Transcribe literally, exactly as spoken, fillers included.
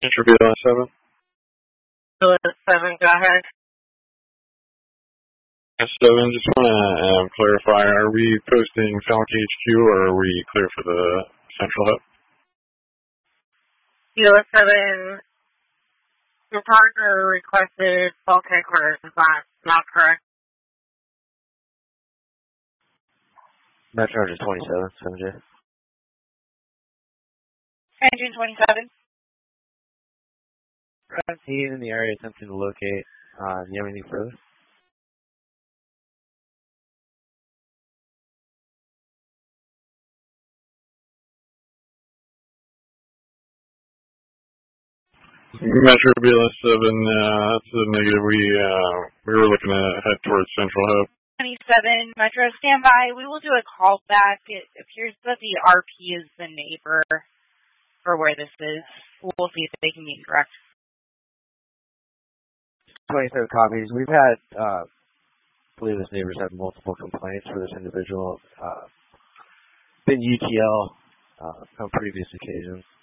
Should be on seven. seven, go ahead. seven, just want to um, clarify, are we posting Falcon H Q or are we clear for the central hub? Kilo seven, your partner requested bulk headquarters. Is that not correct? Metro is twenty-seven, seven J. Engine twenty-seven. He in the area attempting to locate. Uh, do you have anything further? Metro B L S seven, uh, that's a negative. We, uh, we were looking to head towards Central Hub. twenty-seven, Metro, stand by. We will do a call back. It appears that the R P is the neighbor for where this is. We'll see if they can be correct. twenty-seven copies. We've had, uh, I believe this neighbor's had multiple complaints for this individual. Uh, been U T L uh, on previous occasions.